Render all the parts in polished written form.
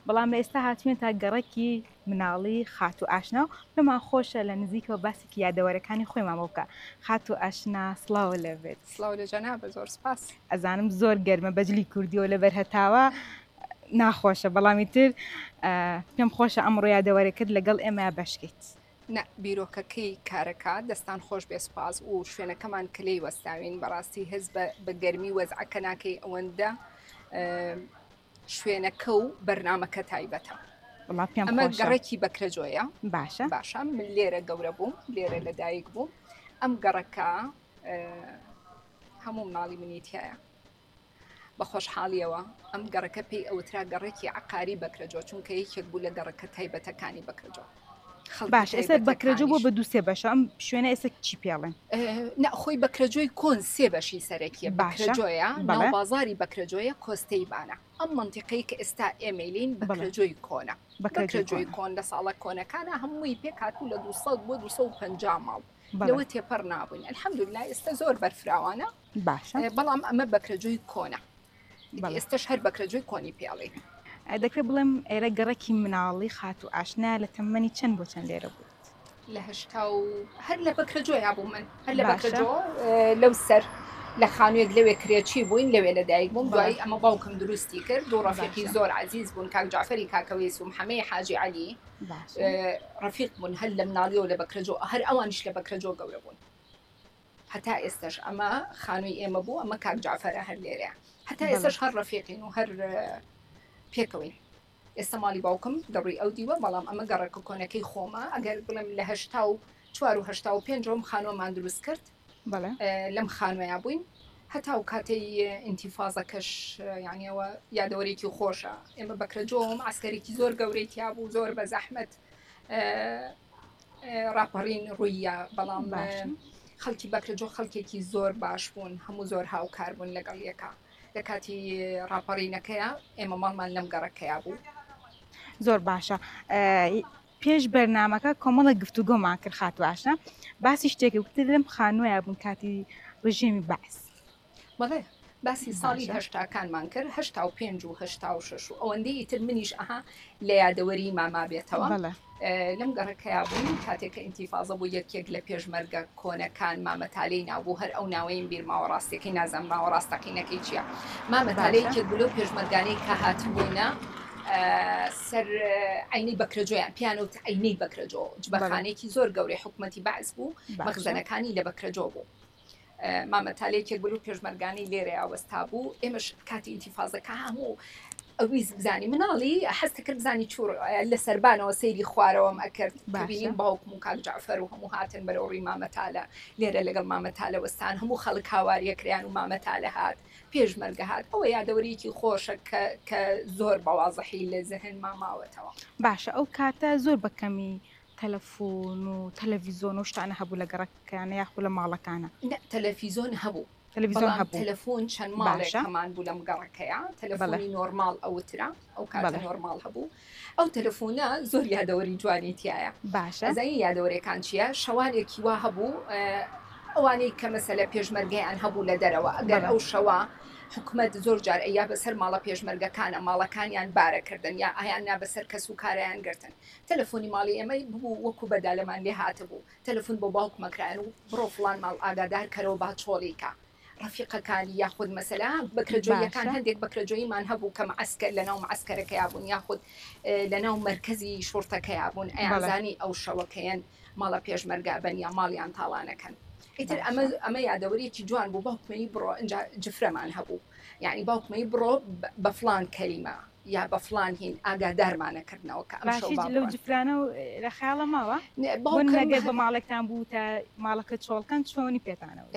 بەڵام لە ئێستا هاتوێن تا گەڕێکی مناڵی خات و ئاشنا و پێمان خۆشە لە نزیکەوە باسێکی یادەوەرەکانی خۆیمان بۆ بکە. خات و ئاشنا سڵاوە لەبێت. سڵاو لە جەنابە، زۆر سپاس. ئەزانم زۆر گەرمە بەجلی کوردیەوە لەبەر هەتاوە ناخۆشە، بەڵامی تر پێم خۆشە ئەمڕۆ یادەوەرەکەت لەگەڵ ئێمە بەشکیت. بیرۆکەکەی کارەکە دەستان خۆش بێ سپاس و شوێنەکەمان کلەی وەستاوین بەڕاستی هەز بە گەرمی وەزعەکە ناکەی ئەوەندە شوێنەکە و بەرنامەکە تایبەتە. ئەمە گەڕێکی بەکرەجۆیە. باشە من لێرە گەورە بووم، لێرە لەدایک بووم. ئەم گەڕەکە هەموو مناڵی منیتایە بە خۆشحاڵیەوە. ئەم گەڕەکە پێی ئەوترا گەڕێکی عقاری بەکرەجۆ، چونکە یەکێک بوو لە گەڕەکە تایبەتەکانی بەکرەجۆ. باش ئێستا بەکرەجۆ بۆ بە دووسێ بەشە، ئەم شوێنە ئێستا چی پێڵێن؟ خۆی بەکرەجۆی کۆن سێ بەشی سەرەکیە. بەکرەجۆیە، ناو بازاری بەکرەجۆیە، کۆستەیبانە. ئەم منتیقەی کە ئێستا ئێمەلین بەکرەجۆی کۆنە. بەکرەجۆی کۆن لە ساڵە کۆنەکانە هەمووی پێک هاتوو لە 200 بۆ 250 ماڵ لەوە تێپەڕ نابووین. الحەمدوللا ئێستا زۆر بەرفراوانە. باشە، بەڵام ئەمە بەکرەجۆی کۆنە. ئێستاش هەر بەکرەجۆی کۆنی پێڵێ. دەکرێت بڵێم ئێرە گەڕێکی مناڵی خات و ئاشنا لە تەمەنی چەند بۆ چەند لێرە بوو؟ لە 80 هەر لە بەکرەجۆیا بوو من، هەر لە بەکرەجۆ لەو سەر لە خانوویەک لەوێ کرێچی بووین، لەوێ لەدایک بووم. دوای ئەمە باوکم دروستی کرد. دوو ڕەفیقی زۆر عەزیز بوون، کاک جعفەری کاکەوێس و محەممەی حاجی عەلی ڕەفیق بوون، هەر لە مناڵیەوە لە بەکرەجۆ، هەر ئەوانش لە بەکرەجۆ گەورە بوون. هەتا ئێستش ئەمە خانووی ئێمە بوو، ئەمە کاک جعفەرە هەر لێرەیە. هەتا ئێستش هەر ڕەفیقین و هەر پێکەوەین. ئێستا ماڵی باوکم دەڕووی ئەو دیوە، بەڵام ئەمە گەڕێکە کۆنەکەی خۆمە. ئەگەر بڵێم لە 84 و 85 خانۆمان دروست کرد، لەم خانوەیە بووین هەتا و کاتەی ئینتیفازەکەش، یانیەوە یادەوەرێکی خۆشە. ئێمە بەکرەجۆم عسکەرێکی زۆر گەورەی بوو، زۆر بە زەحمەت ڕاپەڕین ڕوویە، بەڵام خەڵکی بەکرەجۆ خەڵکێکی زۆر باش بوون، هەموو زۆر هاوکار بوون لەگەڵ یەکە. لە کاتی ڕاپەڕینەکەیە ئێمە ماڵمان لەم گەڕەکەیە بوو. زۆر باشە. پێش بەرنامەکە کۆمەڵە گفتوگۆمان کرد خات و ئاشنا، باسی شتێکی وتر لەم خانوویە بوون کاتی ڕژێمی باس. بەڵێ باسی ساڵی هەشتاکانمان کرد، 85 و 86 و ئەوەندەی ئیتر منیش ئەها لە یادەوەری ماما بێتەوە. لەم گەڕەکەیا بووین کاتێککە ئینتیفازە بوو، یەکێک لە پێشمەرگە کۆنەکان مامەتالەی نابوو، هەر ئەو ناوەیم بیر ماوەڕاستێکی نازەم ماوەڕاستەقینەکەی چییە. مامەتالەی کێک بلو پێشمەرگانەی کە هاتبووینە سەر عینەی بەکرەجۆیان پیانوت عینەی بەکرەجۆ، جبەخانێکی زۆر گەورەی حکومەتی باعث بوو، مەخزەنەکانی لە بەکرەجۆ بوو. مامەتالەیەکێک بلو پێشمەرگانی لێرە ئاوەستا بوو. ئێمەش کاتی ئینتیفازەکە هەموو ئەویست بزانی مناڵی حەست کرد بزانی چوور لە سەربانەوە سەیری خوارەوەم ئەکرد. ببینیم باوکم و کاک جعفەر و هەموو هاتن بەرەوڕی مامەتالە، لێرە لەگەڵ مامەتالە وەستان هەموو خەڵک هاواریەکریان و مامەتالە هات، پێشمەرگە هات. ئەوە یادەوەریەکی خۆشە کە زۆر بەوازەحی لە زەهن ماماوەتەوە. باشە، ئەو کاتە زۆر بەکەمی تەلەفۆن و تەلەڤیزۆن و شتانە هەبوو لە گەڕەکەیانە یاخو لە ماڵەکانە؟ تەلەڤیزۆن هەبوو، تەلەفۆن چەند ماڵێک هەمان بوو لەم گەڕەکەیە. تەلەفۆنی نۆرمال ئەوترا، ئەو کاتە نۆرمال هەبوو. ئەو تەلەفۆنە زۆر یادەوەری جوانی تایە. باشە، ئەزایی یادەوەریەکان چییە؟ شەوانێکی وا هەبوو، ئەوانەی کە مەسەلە پێشمەرگەیان هەبوو لە دەرەوە، ئەگەر ئەو شەوە حکومەت زۆر جار ئەیا بەسەر ماڵە پێشمەرگەکانە ماڵەکانیان بارەکردن یا ئایان نا بەسەر کەس و کارەیان گرتن. تەلەفۆنی ماڵی ئێمە بوو وەکو بەدالەمان لێ هاتبوو، تەلەفۆن بۆ باوکمەکران و بڕۆ فڵان ماڵ ئاگادار کەرەوە با چۆڵیکە. ڕەفیقەکانی یاخود مەسەلا بەکرەجۆیەکان هەندێک بەکرەجۆییمان هەبوو کە معسکەر لەناو معسکەرەکەیا بوون، یاخود لەناو مەرکەزی شورتەکەیا بوون. ئەیانزانی ئەو شەوەکەیان ماڵە پێشمەرگا بەن یا ماڵیان تاڵانەکەن. ئیتر ئەمە یادەوەریەکی جوان بوو. باوکمەی بڕۆ ئەنجا جفرەمان هەبوو، یعنی باوکمەی بڕۆ بە فڵان کەلیمە یا بە فڵان هین ئاگادارمانەکردنەوە کە ئەم شەو لەو جفرانە و لە خەیاڵە ماوە نەگەر بە ماڵێکتان بوو تا ماڵەکە چۆڵکەن چۆنی پێتانەوە؟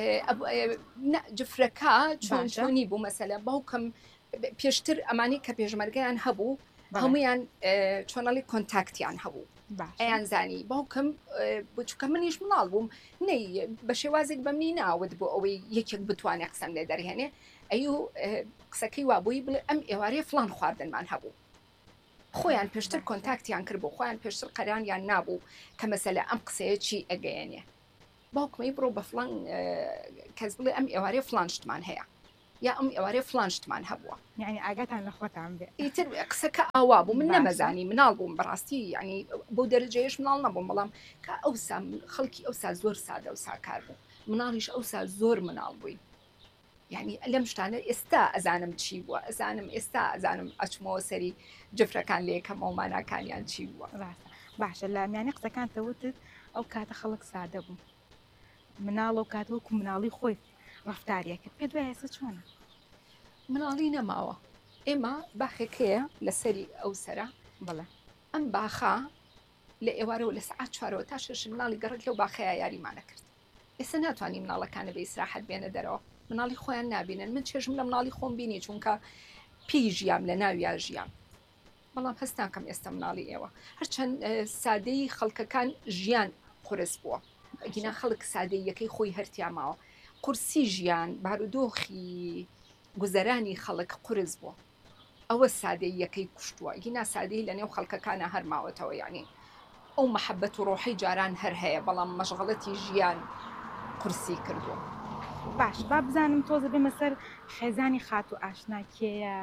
جفرەکە چۆنی بوو. مەسەلە باوکم پێشتر ئەمانی کە پێشمەرگیان هەبوو هەمویان چۆنەڵی کۆنتاکتیان هەبوو، ئەیان زانی. باوکم بچووکە منیش مناڵ بووم، نەی بە شێوازێک بە منی ناوت بۆ ئەوەی یەکێک بتوانێت قسەم لێ دەرهێنێ. ئەیوو قسەکەی وابووی بڵێ ئەم ئێوارەیە فڵان خواردنمان هەبوو. خۆیان پێشتر کۆنتاکتیان کرد بۆ خۆیان پێشتر قەرانیان نابوو کە مەسەلە ئەم قسەیە چی ئەگەیەنێ. باوکمەی بڕۆ بە فڵان کەس بڵێ ئەم ئێوارەیە فڵان شتمان هەیە. یا ئەم ئێوارێ فلانشتمان هەبووە یعنی ئاگاتان لە خۆتان بێ ئیتر قسەکە ئاوا بوو من باشە. نەمەزانی مناڵ بووم بەڕاستی ینی بۆ دەرەجەیەش مناڵ نەبووم بەڵام کە ئەوسا خەڵکی ئەوسا زۆر سادە و ساکار بوو مناڵیش ئەوسا زۆر مناڵ بووی یعنی لەم شتانە ئێستا ئەزانم چی بووە ئەزانم ئێستا ئەزانم ئەچمەوە سەری جفرەکان لێکەمەوە ماناکانیان چی بووە ڕاستە باشە لە میانی قسەکان تەوتت ئەو کاتە خەڵک سادە بوو مناڵ و کات وەکو مناڵی خۆی ڕفتاریەکە پێ دوای ئێستا چۆنە مناڵی نەماوە ئێمە باخێکەیە لەسەری ئەو سەرە بڵێ ئەم باخە لە ئێوارەوە لە سعات 4 تا 6 مناڵی گەڕێت لەو باخەیە یاریمانە کرد ئێستا ناتوانانی مناڵەکانە بە ئیسراحەت بێنە دەرەوە مناڵی خۆیان نابینن من چێژم لە مناڵی خۆم بینی چونکە پێی ژیام لە ناویا ژیان بەڵام هەستان کەم ئێستا مناڵی ئێوە هەرچەند سادەی خەڵکەکان ژیان قرس بووە گینا خەڵک سادەی یەکەی خۆی هەرتیاماوە قورسی ژیان بارودۆخی گوزەرانی خەڵک قرس بووە ئەوە سادەی یەکەی کوشتووە گینا سادەی لە نێو خەڵکەکانە هەرماوەتەوە ینی ئەو مەحەبەت و ڕۆحی جاران هەر هەیە بەڵام مەشغەڵەتی ژیان قورسی کردووە باش با بزانم تۆزە بێمە سەر خێزانی خات و ئاشنا کێیە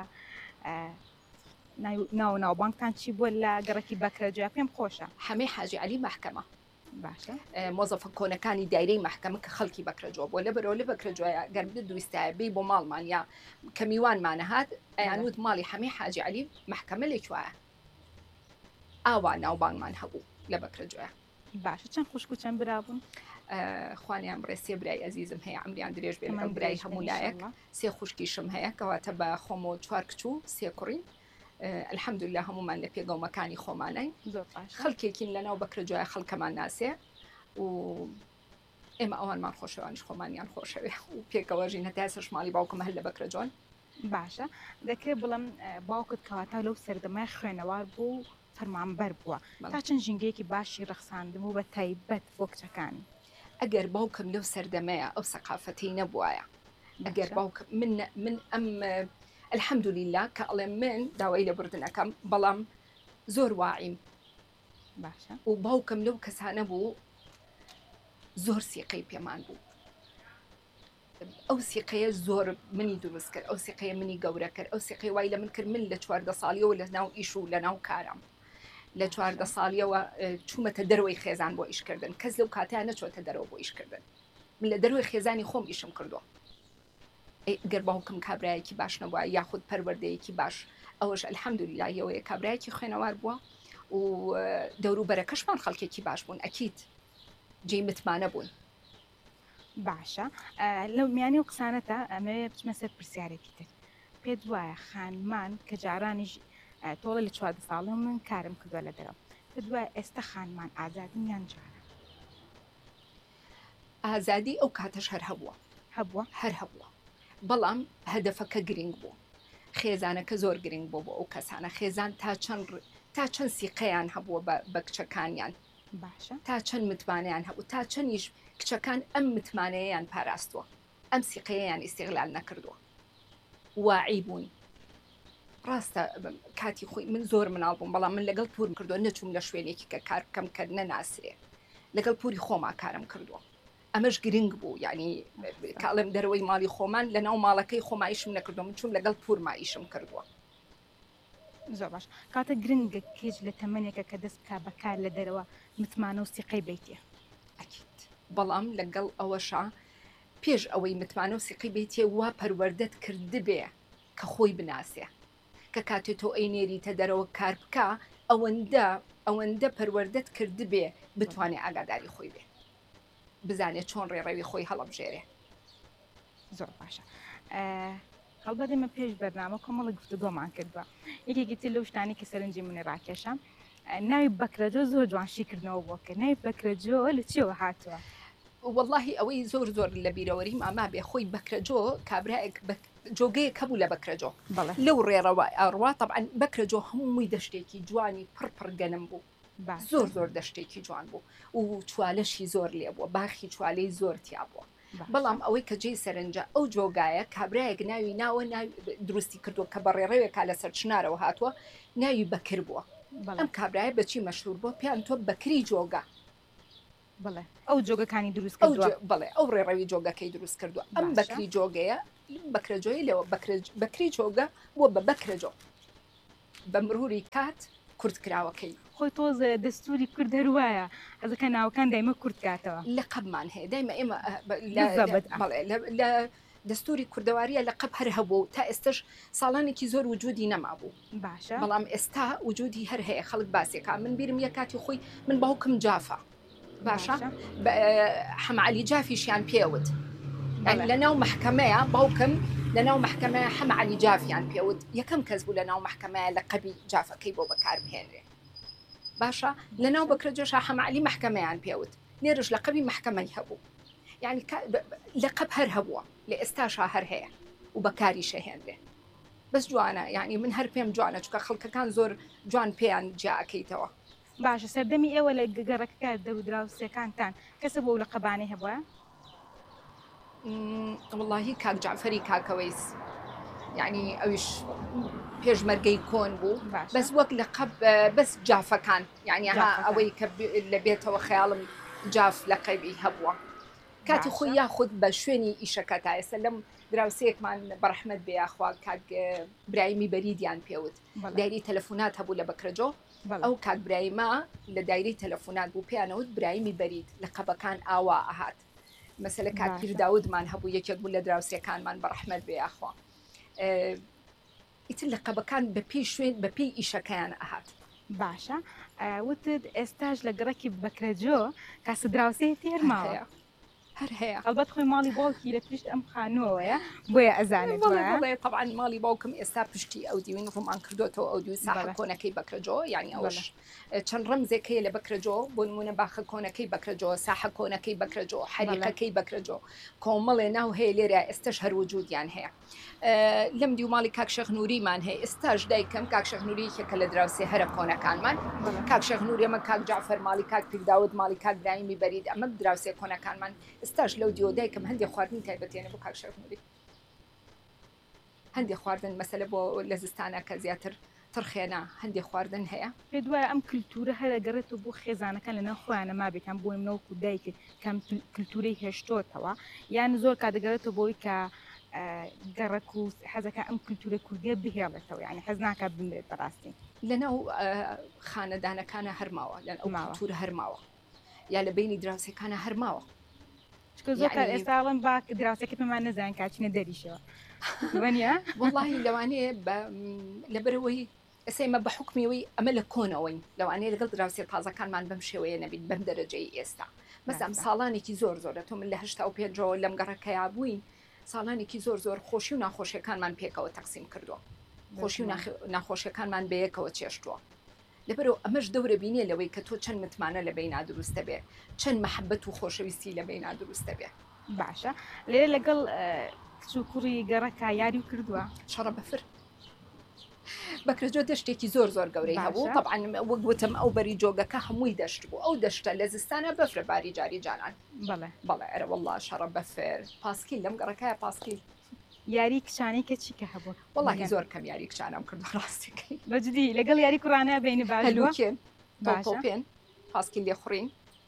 ناوبانگتان چی بووە لە گەڕێکی بەکرەجویا پێم خۆشە هەمەی حاجی عەلی مەحکەمە باشە مۆزەفە کۆنەکانی دایرەی مەحکەمە کە خەڵکی بەکرەجۆ بۆ لە بەرەوە لە بەکرەجوۆیە گەرم دوویستایە بێ بۆ ماڵمان یا کە میوانمانە هات ئەیانوت ماڵی هەمەی حاجی عەلی مەحکەمە لێکوایە ئاوا ناوبانگمان هەبوو لە بەکرەجوۆیە باشە چەند خوشک و چەند برابوون خوانیان بڕێ سێ برای ئەزیزم هەیە ئەمریان درێژ بێت ئەم برای هەموو لایەک سێ خوشکیشم هەیە کەواتە بە خۆمەوە 4 کچوو سێ کوڕی الحەمدوللا هەمومان لە پێگەومەکانی خۆمانای خەڵکێکین لەناو بەکرەجوۆیە خەڵکەمان ناسێ و ئێمە ئەوانمان خۆشەوانیش خۆمانیان خۆشەوێ و پێکەوەژین هەتا ئێستا شماڵی باوکم هەر لە بەکرەجۆن باشە دەکرێت بڵم باوکت کەواتە لەو سەردەمای خوێنەوار بوو فەرمانبەر بووە تا چەند ژینگەیەکی باشی ڕەخساندم و بە تایبەت بۆ کچەکانی ئەگەر باوکم لەو سەردەمەیە ئەو سەقافەتی نەبووایە ئەگەر باوکم من ئەم الحەمدولله کە ئەڵێ من داوای لە بردنەکەم بەڵام زۆر واعیم باشە و باوکم لەو کەسانە بوو زۆر سیقەی پێمان بوو ئەو سیقەیە زۆر منی دروست کرد ئەو سیقەیە منی گەورە کرد ئەو سیقەی وای لە من کرد من لە 14 ساڵیەوە لە ناو ئیش و لە ناو کارم لە 14 ساڵیەوە چوومەتە دەروەی خێزان بۆ ئیشکردن کەس لەو کاتیان نەچۆتە دەرەوە بۆ ئیشکردن من لە دەروی خێزانی خۆم ئیشم کردووە گەر باوکم کابرایەکی باش نەبووە یاخود پەروەردەیەکی باش ئەوەش الحەمدولله یەوەیە کابرایەکی خوێنەوار بووە و دەوروبەرەکەشمان خەڵکێکی باش بوون ئەکید جێی متمانە بوون باشە لەو میانی و قسانەتە ئەمەوێ بچمە سەر پرسیارێکی تر پێت وایە خانمان کە جارانیش تۆڵە لە 14 ساڵە من کارم کردووە لە دەرەوە پێت وایە ئێستا خانمان ئازادین یان جارە ئازادی ئەو کاتەش هەر هەبووە بەڵام هەدەفەکە گرنگ بوو خێزانەکە زۆر گرنگ بوو بۆ ئەو کەسانە خێزان تا چەند سیقەیان هەبووە بە کچەکانیان باشە تا چەند متمانیان هەبوو تا چەندیش کچەکان ئەم متمانەیەیان پاراستووە ئەم سیقەیەیان ئیستیغلال نەکردووە واعی بوون ڕاستە کاتی خۆی من زۆر مناڵ بووم بەڵام من لەگەڵ پورم کردووە نەچووم لە شوێنێکی کە کار بکەم کە نەناسرێ لەگەڵ پوری خۆما کارم کردووە ئەمەش گرنگ بوو یعنی کاڵم دەرەوەی ماڵی خۆمان لە ناو ماڵەکەی خۆمایشم نەکردو من چوم لەگەڵ پورمایشم کردووە زۆر باش کاتە گرنگە کێج لە تەمەنێکە کە دەست بکا بەکار لە دەرەوە متمانە و سیقەی بیتێ ئەکید بەڵام لەگەڵ ئەوەشە پێش ئەوەی متمانە و سیقی بیتێ وا پەروەردەت کردبێ کە خۆی بناسێ کە کاتێ تۆ ئەینێریتە دەرەوە کار بکە ئەوەندە پەروەردەت کردبێ بتوانێ ئاگاداری خۆی بێ بزانێت چۆن ڕێڕەوی خۆی هەڵەبژێرێ زۆر باشە هەڵبەت ئێمە پێش بەرنامە کۆمەڵی گفتوگۆمان کردووە یەکێکی تر لەو شتانی کە سەرنجی منی ڕاکێشە ناوی بەکرەجۆ زۆر جوانشیکردنەوە بۆ کرد ناوی بەکرەجۆ لە چیەوە هاتووە واللهی ئەوەی زۆر لە بیرەوەریم ئاما بێ خۆی بەکرەجۆ کابراایەک جۆگەیە کەبوو لە بەکرەجۆ لەو ڕێڕەوە ئاڕوا طبعا بەکرەجۆ هەمووی دەشتێکی جوانی پڕ گەنم بوو زۆر دەشتێکی جوان بوو و چوالەشی زۆر لێ بووە باخی چوالەی زۆر تیا بووە بەڵام ئەوەی کە جێی سەرنجە ئەو جۆگایە کابراایەک ناوی ناوە دروستی کردووە کە بەڕێڕەوێکا لە سەر چنارەوە هاتووە ناوی بەکر بووە ئەم کابراایە بەچی مەشهور بووە پیان تۆ بەکری جۆگا بڵێ ئەو جۆگەکانی دروست کردووە بڵێ ئەو ڕێڕەوی جۆگەکەی دروست کردووە ئەم بەکری جۆگەیە بەکرەجۆی لەوە بەکری جۆگە بۆ بە بەکرەجۆ بە مروری کات کورتکراوەکەی خۆی تۆز دەستوری کورد هەروایە ئەزەکە ناوەکان دایمە کورتکاتەوە لە قەبمان هەیە دایمە ئێمە لە دەستوری کوردەواریە لە قەب هەر هەبوو تا ئێستش ساڵانێکی زۆر وجودی نەمابوو باشە بەڵام ئێستا وجودی هەر هەیە خەڵک باسێکا من بیرم یە کاتی خۆی من باوکم جافە باشە حەمعەلی جافیشیان پێوت لە ناو محکەمەیە باوکم لە ناو محکەمەیە حەمعەلی جافیان پێوت یەکەم کەس بوو لە ناو محکەمەیە لە قەبی جافەکەی بۆ بەکاربهێنرێ باشە لە ناو بەکرەجۆشە حەمعەلی محکەمەیان پێوت لێرش لە قەبی محکەمەی هەبوو یعنی لە قەب هەر هەبووە لە ئێستاشا هەر هەیە و بەکاریشە هێنرێ بەس جوانە یعنی من هەر پێم جوانە چکە خەڵکەکان زۆر جوان پێیان جاکەیتەوە باشە سەردەمی ئێوە لە گەڕەکە دەرودراوسەکانتان کەسە بۆ لە قەبانەی هەبووە واللهی کاک جعفەری کاکەوەیس یعنی ئەویش پێشمەرگەی کۆن بوو بەس وەک لە قەب بەس جافەکان یعنی ئەوەی کە لە بێتەوە خەیاڵم جاف لە قەبی هەبووە کاتی خۆی یاخود بە شوێنی ئیشەکە تا ئێستا لەم دراوسەیەکمان بەڕەحمەت بێ یاخوا کاک برایمی بەریدیان پێوت دایری تەلەفۆنات هەبوو لە بەکرەجۆ ئەو کاک برایمە لە دایری تەلەفۆنات بوو پێیانەوت براایمی بەرید لە قەبەکان ئاوا ئاهات مەسەلە کات پیرداودمان هەبوو یەکێک بوو لە دراوسەکانمان بەڕەحمەت بێ یاخوا ئیتر لە قەبەکان بەپێی شوێن بەپێی ئیشەکەیان ئاهات باشە وتت ئێستاش لە گەڕەکی بەکرەجۆ کاسە دراوسەیە تێرماوە هەر هەیە ئەلبەت خۆی ماڵی باوکی لە پشت ئەم خانووەیە بۆیە ئەزانێت طبعا ماڵی باوکم ئێستا پشتی ئەو دیوین ڕوومان کردوتەوە ئەو دوو ساحە کۆنەکەی بەکرەجۆ یعنی ئەوش چەند ڕەمزێکەیە لە بەکرەجۆ بۆ نمونە باخە کۆنەکەی بەکرەجۆ ساحە کۆنەکەی بەکرەجۆ حەریقەکەی بەکرەجۆ کۆمەڵێ ناو هەیە لێرە ئێستش هەر وجودیان هەیە لەم دیو ماڵی کاک شەخنووریمان هەیە ئێستاش دایکەم کاک شەخنووری یەکێکە لە دراوسێ هەرە کۆنەکانمان کاک شەخنووری ئەمە کاک جعفەر ماڵی کاک پیرداود ماڵی کاک برایمی بەرید ئەمە دراوسێ کۆنەکانمان ئێستاش لەو دیۆ دایکەم هەندێک خواردنی تایبەتێنە بۆ کاک شەخنووری هەندێک خواردن مەسەلە بۆ لە زستانە کە زیاتر ترخێنە هەندێک خواردن هەیە پێ دوایە ئەم کللتورە هەرە گەڕێتەوە بۆ خێزانەکان لە ناو خۆیانە مابێتان بۆ منەوەکو دایکە کەم کللتوری هێشتۆتەوە یان زۆر کاتەگەڕێتەوە بۆی کە گەڕک و حەزەکە ئەم کللتورە کوردیە بهێڵێتەوە یعنی حەز ناکە بمرێت بەڕاستی لەناو خانەدانەکانە هەرماوە لەن ئەو کللتورە هەرماوە یا لە بینی دراوسەکانە هەرماوە زۆر ئێستاڵم باک دراوسەکە پێمان نەزان کاچینە دەریشەوە وەنیە واللهی لەوانەیە لەبەرەوەی ئەسێمە بە حکمیەوەی ئەمە لە کۆنەوەی لەوانەیە لەگەڵ دراوسێ تازەکانمان بەم شێوەیە نەبیت بەم دەرەجەی ئێستا مەسام ساڵانێکی زۆر زۆرە تۆ من لە 85 لەم گەڕەکەیا بووین ساڵانێکی زۆر زۆر خۆشی و ناخۆشیەکانمان پێکەوە تەقسیم کردووە خۆشی و ناخۆشیەکانمان بەیەکەوە چێشتووە لەبەرەوە ئەمەش دەورە بینێ لەوەی کە تۆ چەند متمانە لە بین نادروستە بێ چەند مەحەبەت و خۆشەویستی لە بین نادروستە بێ باشە لێرە لەگەڵ کچ و کوڕی گەڕەکە یاری و کردووە شەڕە بەفر بەکرەجۆ دەشتێکی زۆر زۆر گەورەی هەبوو طبعا وەگوتم ئەو بەری جۆگەکە هەمووی دەشت بوو ئەو دەشتە لە زستانە بەفرە باری جاری جانان بەڵێ ئەرە وەڵڵا شەڕە بەفر پاسکیل لەم گەڕەکەیە پاسکیل یاری کچانی کە چیکە هەبوو وەڵی زۆر کەم یاری کچانم کرد ڕاستیکەی بەجددی لەگەڵ یاری کوڕانە بینی باشکێن پێن پاسکیل لێ خوڕین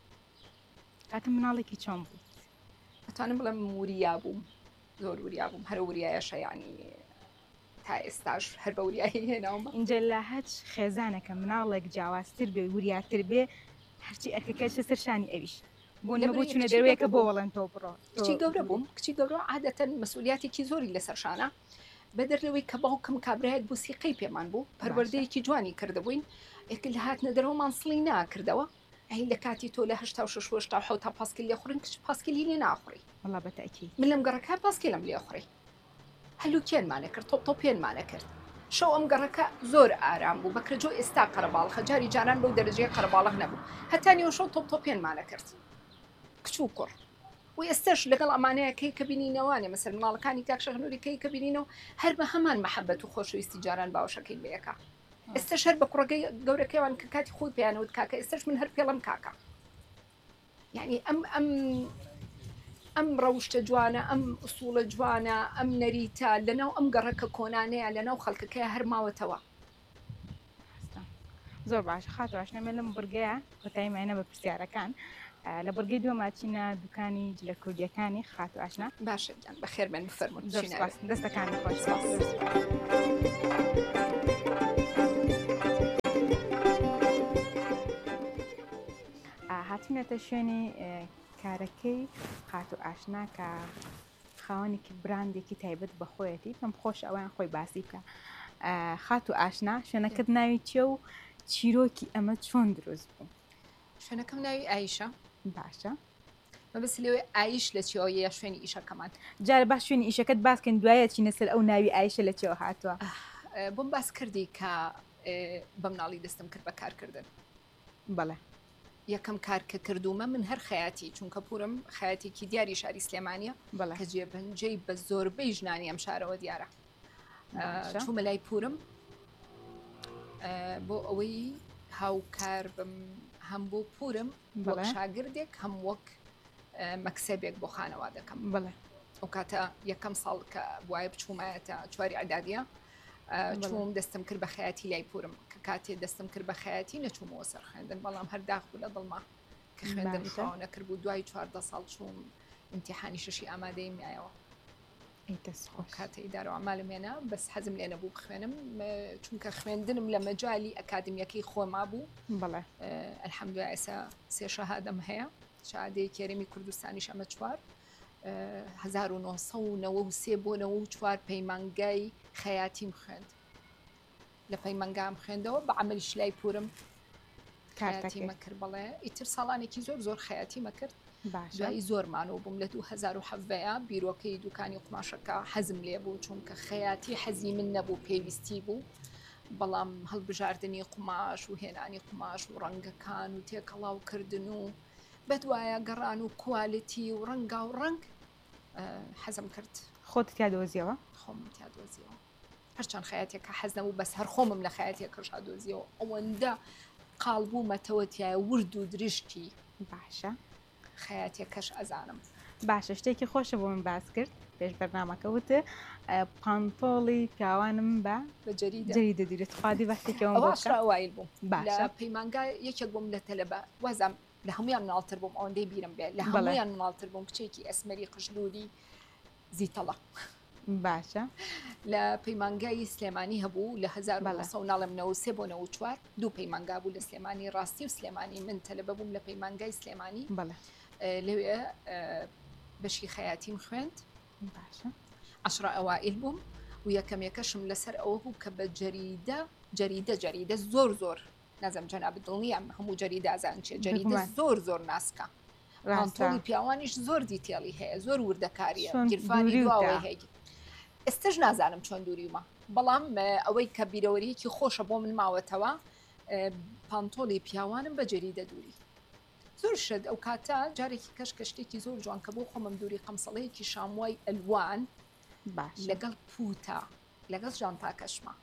کاتم مناڵێکی چۆن بوو ئەتوانم بڵێم وریا بووم زۆر وریا بووم هەر وریایەشە ینی تا ئێستاش هەر بە وریایی هێناومە اینجا لە هەچ خێزانەکە مناڵێک جیاوازتر بێ وریاتر بێ هەرچی ئەکەکەشە سەرشانی ئەویش بۆ نەبوو چونە دەروەیەکە بۆ وەڵەن تۆ بڕۆ کچی گەورە بووم کچی گەورە عادەتەن مەسئولیاتێکی زۆری لەسەرشانە بەدەرلەوەی کە باوکم کابرایەک بوو سیقەی پێمان بوو پەروەردەیەکی جوانی کردبووین ئێک لە هاتنە دەرەوەمان سڵی ناکردەوە ئەی لە کاتی تۆ لە 86 تا پاسکیل لێ خوڕین کچ پاسکیلی لێ ناخوڕی وەڵا بەتەکی من لەم گەڕەکە پاسکیلم لێ خوڕی هەلوکێنمانە کرد تۆپێنمانە کرد شەو ئەم گەڕەکە زۆر ئارام بوو بەکرەجۆ ئێستا قەرەباڵخە جاری جاران بەو دەرەجەیە قەرەباڵغ نەبوو هەتا نیوە شەو تۆپێنمانە کرد کچ و کوڕ و ئێستش لەگەڵ ئەمانەیە کەی کە بینینەوانێ مەسەر ماڵەکانی کاک شەخنووری کەی کە بینینەوە هەر بە هەمان مەحەبەت و خۆشەویستی جاران باوشەکەی بەیەکە ئێستش هەر بە کوڕەکەی گەورەکەیوان کە کاتی خۆی پێیانەوت کاکە ئێستش من هەر پێڵم کاکە یعنی ئەم ڕەوشتە جوانە ئەم ئوسوڵە جوانە ئەم نەریتە لەناو ئەم گەڕەکە کۆنانەیە لەناو خەڵکەکەی هەر ماوەتەوە زۆر باش خاتو ئاشنەمە لەم بورگەیە کۆتاییمانە بە پرسیارەکان لە بورگەی دووەماچینە دوکانی جلە کوردیەکانی خاتو ئاشنا باشە گیان بەخێر بێن بفەرمون دەستەکانی خۆش هاتوونەتە شوێنی کارەکەی خاتو ئاشنا کە خاوەنێکی براندێکی تایبەت بەخۆیەتی پێم خۆش ئەویان خۆی باسی بکە خاتو ئاشنا شوێنەکەت ناوی چێ و چیرۆکی ئەمە چۆن دروست بوو شوێنەکەم ناوی ئایشە باشە مەبەست لێوێ ئایش لە چیەوە شوێنی ئیشەکەمان جارە باش شوێنی ئیشەکەت باسکەن دوایە چینە سەر ئەو ناوی ئایشە لە چێوە هاتووە بۆم باس کردی کە بە مناڵی دەستم کرد بە کارکردن بەڵێ یەکەم کار کە کردومە من هەر خەیاتی چونکە پورم خەیاتێکی دیاری شاری سلێمانیە کە جێبەنجەی بە زۆربەی ژنانی ئەم شارەوە دیارە چوومە لای پورم بۆ ئەوەی هاوکار بم هەم بۆ پورم وەک شاگردێک هەم وەک مەکسەبێک بۆ خانەوا دەکەم بڵێ ئەو کاتە یەکەم ساڵ کە وایە بچوومایەتە چواری ئەدادیە چووم دەستم کرد بە خەیاتی لای پورم کە کاتێ دەستم کرد بە خەیاتی نەچوومەوە سەر خوێندن بەڵام هەرداخ بوو لە دڵما کە خوێندن تەواو نەکرد بوو دوای 14 ساڵ چووم ئیمتیحانی شەشی ئامادەی میایەوە کاتە ئیدارە ئەعمالمێنە بەس حەزم لێ نەبوو بخوێنم چونکە خوێندنم لە مەجای ئەکادمیەکەی خۆما بوو بەڵێ ئەلحەمدولیلا ئێستا سێ شەهادەم هەیە شادەی کێرەمی کوردستانیش ئەمە چوار 1993 بۆ 94 پەیمانگای خەیاتیم خوێند لە پەیمانگام خوێندەوە بە عەمەلیش لای پورم خەیاتیمە کرد بەڵێ ئیتر ساڵانێکی زۆر خەیاتیمە کرد دوایی زۆرمانەوە بووم لە 2007 بیرۆکەی دوکانی قماشەکە حەزم لێ بوو چونکە خەیاتی حەزی من نەبوو پێویستی بوو بەڵام هەڵبژاردننی قماش و هێنانی قماش و ڕەنگەکان و تێکەڵاوکردن و بەدوایە گەڕان و کوالیتی و ڕەنگا و ڕنگ حەزم کرد خۆت تیا دۆزیەوە خۆم تیا دۆزیەوە هەرچەند خەیاتێکە حەز نەبوو بەس هەر خۆمم لە خەیاتێکەشا دۆزیەوە ئەوەندە قاڵبوومەتەوە تایە ورد و درشتی باشە خەیاتێکەش ئەزانم باشە شتێکی خۆشە بۆ من باس کرد پێش بەرنامەکە وتە پانتۆڵی پیاوانم بە جەری دەدیرێت خوادی بەختێکەوە باشوایل بووم لە پەیمانگا یەکێک بووم لە تەلەبە وازم لە هەمویان مناڵتر بووم ئەوەندەی بیرم بێت لە هەمویان مناڵتر بووم کچێکی ئەسمەری قژلولی زیتەڵە باشە لە پەیمانگای سلێمانی هەبوو لە 1993 بۆ 94 دوو پەیمانگا بوو لە سلێمانی ڕاستی و سلێمانی من تەلەبە بووم لە پەیمانگای سلێمانی لەوێ بەشی خەیاتیم خوێند باشە عشرە ئەوائل بووم و یەکەمێکەشم لەسەر ئەوە بوو کە بە جەریدە زۆر نازم جەناب دڵنیام هەموو جەریدازان چێ جەریدە زۆر ناسکە پانتۆڵی پیاوانیش زۆر دیتێڵی هەیە زۆر وردەکاریە گیرفانی دواوەی هەیە ئێستش نازانم چۆن دووریمە بەڵام ئەوەی کە بیرەوەریەکی خۆشە بۆ من ماوەتەوە پانتۆڵی پیاوانم بە جەریدە دووری زۆر شت ئەو کاتە جارێکی کەشکە شتێکی زۆر جوان کە بۆ خۆمم دووری قەمسەڵەیەکی شاموای ئەلوان لەگەڵ پوتە لەگەڵ ژانتاکەشمە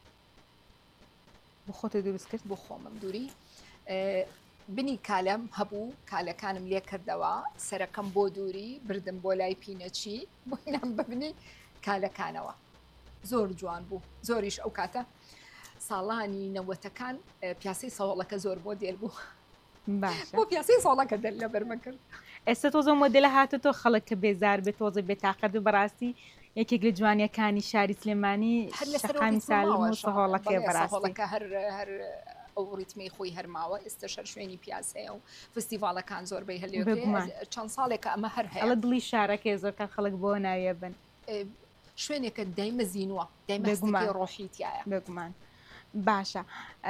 بۆ خۆتە دروست کرد بۆ خۆمم دووری بنی کالەم هەبوو کالەکانم لێ کردەوە سەرەکەم بۆ دووری بردم بۆ لای پینەچی بۆینم ببنی کالەکانەوە زۆر جوان بوو زۆریش ئەو کاتە ساڵانی نەوەتەکان پیاسەی سەوڵەکە زۆر بۆ دێل بوو بۆ پیاسەی ساڵەکە دەل لە بەرمە کرد ئێستا تۆزە مۆدلە هاتۆ خەڵکە بێزار بێت تۆزە بێتاقەت و بەڕاستی یەکێک لە جوانیەکانی شاری سلێمانی هەر لە سەرقامی سالم و سەهۆڵەکە بەڕاستیەکە هەر ئەو ڕیتمی خۆی هەرماوە ئێستا شەر شوێنی پیاسەیە و فستیڤالەکان زۆربەی هەلێ چەند ساڵێکە ئەمە هەر هەیە ئەڵە دڵی شارەکە زۆرکە خەڵک بۆ ناویە بن شوێنێکە دایمە زیینووە دایمە ڕۆحیتیایە بگومان باشە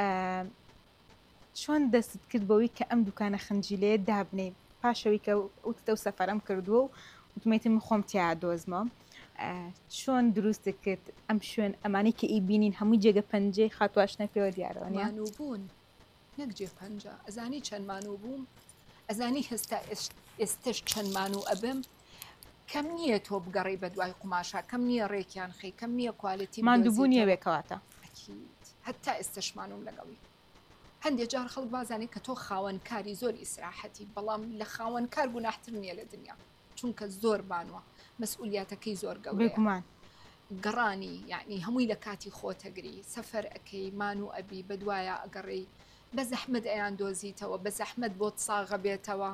چۆن دەستت کرد بەوەی کە ئەم دوکانە خنجیلەیە دابنێ پاشەوەی کە وتتە و سەفەرم کردووە و وتمێتم من خۆم تیا دۆزمە چۆن دروستت کرد ئەم شوێن ئەمانی کە ئیبینین هەمووی جێگە پەنجەی خاتواشنە پێوە دیارەوە مانوو بوون نەک جێ پەنجە ئەزانی چەند مانوو بووم ئەزانی هەستا ئێستش چەند مانوو ئەبم کەم نییە تۆ بگەڕی بە دوای قماشا کەم نییە ڕێکیان خەی کەم نییە کوالیتی ماندووبوونیە وێکەواتە هەتا ئێستشمانوم لەگەڵی هەندێک جار خەڵک بازانێت کە تۆ خاوەنکاری زۆر ئیسراحەتی بەڵام لە خاوەنکار گوناحتر نییە لە دنیا چونکە زۆر بانوە مەسئولیاتەکەی زۆر گەورەیە بگومان گەڕانی یعنی هەمووی لە کاتی خۆتەگری سەفەر ئەەکەی مان و ئەبی بەدوایە ئەگەڕی بە زەحمت ئەیان دۆزیتەوە بە زەحمت بۆ ساغە بێتەوە.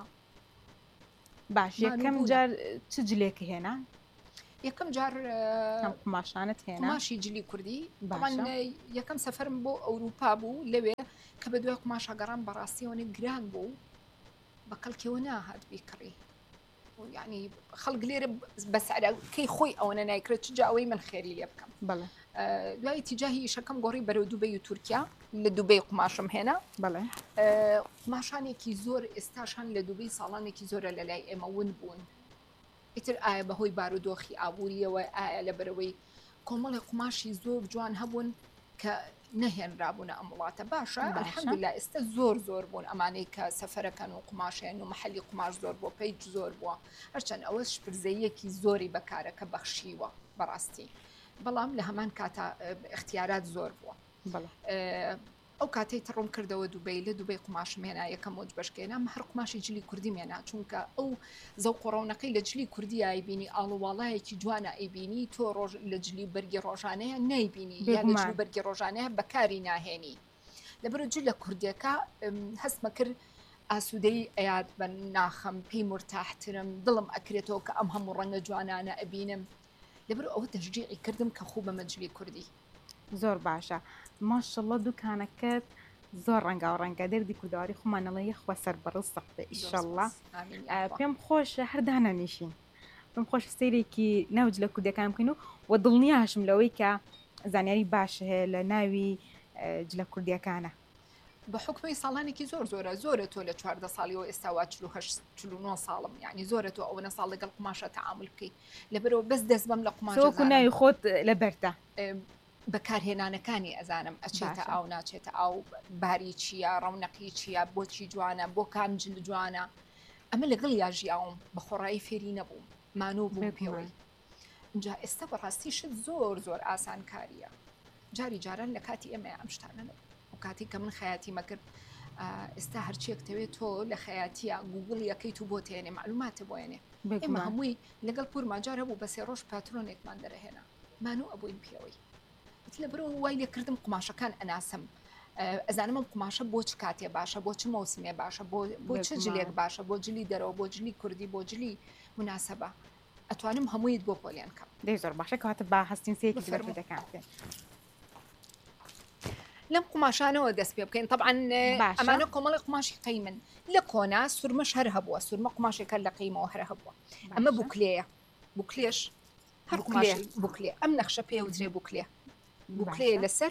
باش یەکەم جار چ جلێکی هێنا؟ یەکەم جار قماشانت هێنا؟ قماشی جلی کوردی یەکەم سەفەرم بۆ ئەوروپا بوو لەوێ کە بە دوای قماشە گەڕان بەڕاستیەوەنی گران بوو بە کەڵکیەوە ناهات بیکڕی یعنی خەڵک لێرە بەسعرەکەی خۆی ئەوەنە نایکرێت چ جاوەی من خێری لێ بکەم. بەڵێ دوای تیجاهی ئیشەکەم گۆڕی بەرەو دووبەی و تورکیا لە دووبەی قماشم هێنا. بەڵێ قماشانێکی زۆر ئێستاشان لە دووبەی ساڵانێکی زۆرە لە لای ئێمە ون بوون. ئیتر ئایا بەهۆی بارودۆخی ئابوووریەوە ئایا لە بەرەوەی کۆمەڵی قماشی زۆر جوان هەبوون کە نەهێنرابوون ئەم وڵاتە باشە الحەمدوللا ئێستا زۆر بوون ئەمانەی کە سەفەرەکەن و قماشێن و مەحەلی قماش زۆر بۆ پیج زۆر بووە هەرچەند ئەوەش پرزەیەکی زۆری بەکارەکە بەخشیوە بەڕاستی بەڵام لە هەمان کاتە اختیارات زۆر بووە. ئەو کاتەی تڕۆم کردەوە دووبەی لە دووبەی قماشم هێنا یەکەم وەج بەشکێنام هەر قماشی جلی کوردی مێنا چونکە ئەو زەوق و ڕەونەقەی لە جلی کوردی ئایبینی ئاڵوواڵایەکی جوانە ئەیبینی تۆ ڕۆژ لە جلی بەرگی ڕۆژانەیە نەیبینی یان لە بەرگی ڕۆژانەیە بەکاری ناهێنی لەبەر جل لە کوردیەکە هەستمە کرد ئاسوودەی ئەیاد بە ناخەم پێی مرتاحترم دڵم ئەکرێتەوە کە ئەم هەموو ڕەنگە جوانانە ئەبینم لەبەر ئەوە تەشجیعی کردم کە خوو بەمە جلی کوردی. زۆر باشە ماشەڵڵە دوکانەکەت زۆر ڕەنگا و ڕەنگە دەردی کوردەواری خۆمانەڵی خوا سەر بەڕست بە ئیشەڵڵا پێم خۆشە هەردانە نیشین پێم خۆش سەیرێکی ناوج لە کوردەکان بکەین و دڵنیاشم لەوەی کە زانیاری باش هەیە لە ناوی جلە کوردیەکانە. بە حکمی ساڵانێکی زۆرە تۆ لە 14 ساڵیەوە ئێستاوا 49 ساڵم یعنی زۆرە تۆ ئەوە ساڵ لەگەڵ قماشە تەعامل بکەی لەبەرەوە بەس دەست بەم لە قماشە ناوی خۆت لە بەرتە بەکارهێنانەکانی ئەزانم ئەچێتە ئاو ناچێتە ئاو باری چییە ڕەونەقی چییە بۆچی جوانە بۆ کام جل جوانە ئەمە لەگەڵ یاژیاوم بە خۆڕایی فێری نەبووم مانوو بوو پێوەی اینجا ئێستا بەڕاستیشت زۆر ئاسان کاریە جاری جاران لە کاتی ئێمە ئەم شتانە و کاتی کە من خەیاتی مەکرد ئێستا هەرچیەکتەوێت تۆ لە خەیاتیە گوگڵ یەکەی تو بۆ تێنێ معلوماتە بۆێنێ ئێمە هەمووی لەگەڵ پور ماجار هەبوو بە 3 ڕۆژ پاترۆنێکمان دەرەهێنا مانوو ئەبووین پێوەی لە بەرەوە وای لێکردم قماشەکان ئەناسم ئەزانم قماشە بۆ چ کاتێ باشە بۆ چ مەوسمێ باشە بۆ چ جلێک باشە بۆ جلی دەرەوە بۆ جلی کوردی بۆ جلی مناسبە ئەتوانم هەموویت بۆ پۆلیان کەم دەی زۆر باشە کەواتە با هەستین سێکی دەکەن لەم قماشانەوە دەست پێ بکەین طبعاً ئەمانە کۆمەڵی قماشی قەیمن لە کۆنا سورمەش هەر هەبووە سورمە قماشێکە لە قەیمەوە هەر هەبووە ئەمە بوکلەیە بوکلێش هەر بوکلێ ئەم نەخشە پێوترێ بوکلێ لەسەر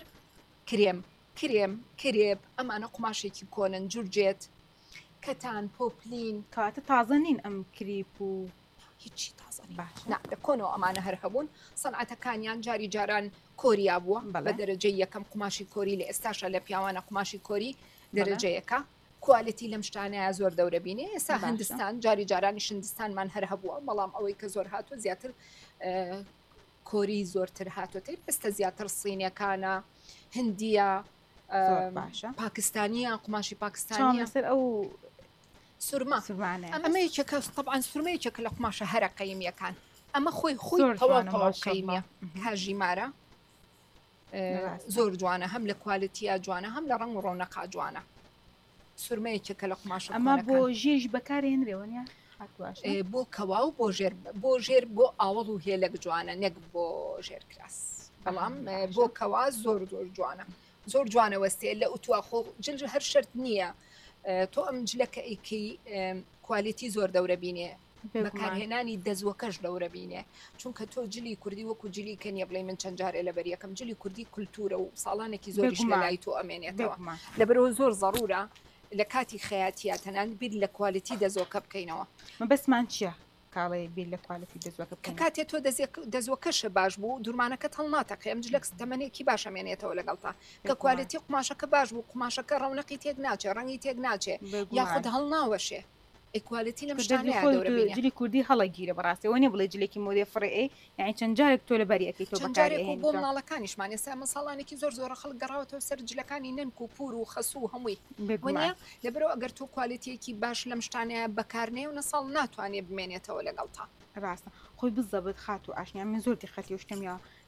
کرێب ئەمانە قماشێکی کۆنن جورجێت کەتان پۆپلین کاتە تازە نین ئەم کریپ و هیچی تازە لە کۆنەوە ئەمانە هەر هەبوون سەنعەتەکانیان جاری جاران کۆریا بووە بە دەرەجەی یەکەم قماشی کۆری لە ئێستاشە لە پیاوانە قماشی کۆری دەرەجەیەکە کوالیتی لەم شتانەیە زۆر دەورە بینێ ئێستا هەندستان جاری جارانی شندستانمان هەر هەبووە بەڵام ئەوەی کە زۆر هاتووە زیاتر کۆری زۆرتر هاتوۆتەی بەستە زیاتر سینەکانە هندیە پاکستانیە قماشی پاکستانیە سەر ئەو سورما ئەمە یەکێکە طبعاً سورمەیەکێکە لە قماشە هەرە قەیمیەکان ئەمە خۆی تەواو قەیمیە کاژیمارە زۆر جوانە هەم لە کوالیتیە جوانە هەم لە ڕەنگ و ڕۆنەقا جوانە سورمەیەکێکە لە قماشە ئەمە بۆ ژێژ بەکارهێنرێوەنیە بۆ کەوا و بۆ ژێر بۆ ئاوەڵ و هێلک جوانە نەک بۆ ژێر کراس بەڵام بۆ کەوا زۆر جوانە زۆر جوانە وەستێ لە ئوتوا خۆ جلج هەر شرت نییە تۆ ئەم جلەکە ئەیکەی کوالیتی زۆر دەورە بینێ بەکارهێنانی دەزوەکەش دەورە بینێ چونکە تۆ جلی کوردی وەکو جلی کەنیە بڵێ من چەند جارێ لە بەریەکەم جلی کوردی کولتورە و ساڵانێکی زۆریش لەلای تۆ ئەمێنێتەوە لەبەرەوە زۆر ضرورە لە کاتی خەیاتیە تەنان بیر لە کوالیتی دەزۆکە بکەینەوە بەسمان چییە کاڵی بیر لە کوالیتی دەزوەکە کە کاتێ تۆ دەزوەکەشە باش بوو دوورمانەکە هەڵناتەقی ئەم جلەک تەمەنێکی باشەمێنێتەوە لەگەڵتا کە کوالیتی قماشەکە باش بوو قماشەکە ڕەونەقی تێک ناچێ ڕەنگی تێک ناچێ یاخود هەڵناوەشێ ئیکوالیتی لەم شتانەیە دەورە جلی کوردی هەڵەگیرە بەڕاستی وە نیە بڵێ جلێکی مۆدێ فڕێ یعنی چەند جارێک تۆ لە بەریەکەی تۆ بەکارێک بۆ مناڵەکانیشمان ئێستا مەساڵانێکی زۆرە خەڵک گەڕاوەتەوە سەر جلەکانی نەنک و پور و خەسوو و هەمووی وانە لەبەرەوە ئەگەر تۆ کوالیتیەکی باش لەم شتانەیە بەکارنێ و نەساڵ ناتوانێت بمێنێتەوە لەگەڵتا ڕاستە خۆی بزەبت خات و ئاشنیا من زۆر دیقەتی شتم یا